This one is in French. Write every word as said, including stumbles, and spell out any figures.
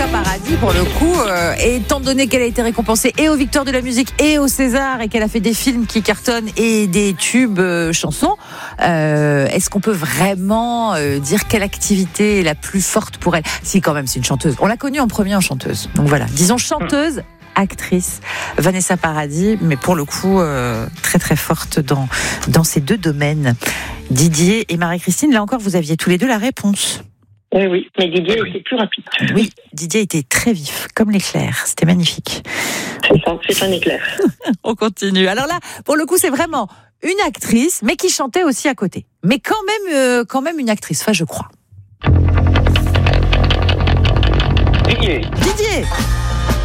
Vanessa Paradis, pour le coup, euh, étant donné qu'elle a été récompensée et aux Victoires de la musique et au César et qu'elle a fait des films qui cartonnent et des tubes euh, chansons, euh, est-ce qu'on peut vraiment euh, dire quelle activité est la plus forte pour elle ? Si, quand même, c'est une chanteuse. On l'a connue en premier en chanteuse. Donc voilà, disons chanteuse, actrice, Vanessa Paradis, mais pour le coup, euh, très très forte dans, dans ces deux domaines. Didier et Marie-Christine, là encore, vous aviez tous les deux la réponse. Oui, oui, mais Didier était plus rapide. Oui, Didier était très vif, comme l'éclair. C'était magnifique. C'est ça, c'est un éclair. On continue. Alors là, pour le coup, c'est vraiment une actrice, mais qui chantait aussi à côté. Mais quand même, euh, quand même une actrice, enfin, je crois. Didier. Didier.